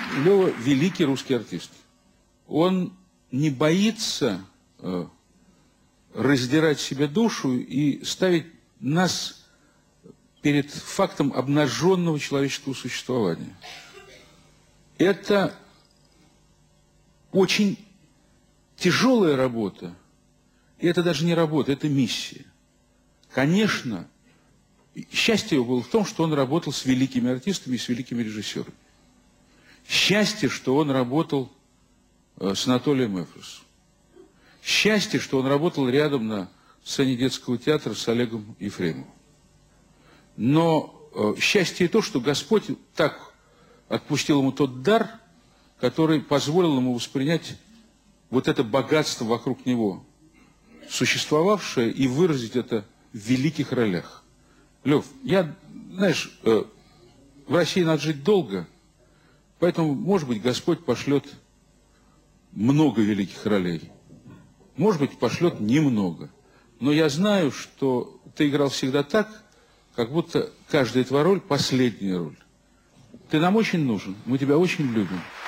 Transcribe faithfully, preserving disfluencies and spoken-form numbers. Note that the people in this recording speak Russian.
Лева великий русский артист. Он не боится э, раздирать себе душу и ставить нас перед фактом обнаженного человеческого существования. Это очень тяжелая работа. И это даже не работа, это миссия. Конечно, счастье его было в том, что он работал с великими артистами и с великими режиссерами. Счастье, что он работал э, с Анатолием Эфросом. Счастье, что он работал рядом на сцене детского театра с Олегом Ефремовым. Но э, счастье то, что Господь так отпустил ему тот дар, который позволил ему воспринять вот это богатство вокруг него, существовавшее, и выразить это в великих ролях. Лев, я, знаешь, э, в России надо жить долго, поэтому, может быть, Господь пошлет много великих ролей. Может быть, пошлет немного. Но я знаю, что ты играл всегда так, как будто каждая твоя роль – последняя роль. Ты нам очень нужен, мы тебя очень любим.